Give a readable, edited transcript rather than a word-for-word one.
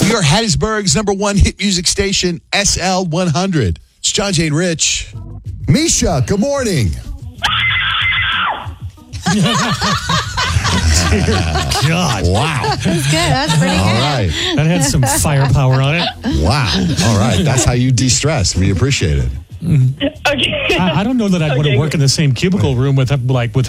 New York Hattiesburg's number one hit music station, SL 100. It's John, Jane, Rich. Misha, good morning. God. Wow. That's good. That's pretty All good. right. That had some firepower on it. Wow. All right. That's how you de-stress. We appreciate it. Okay. I don't know that I'd want to work in the same cubicle room with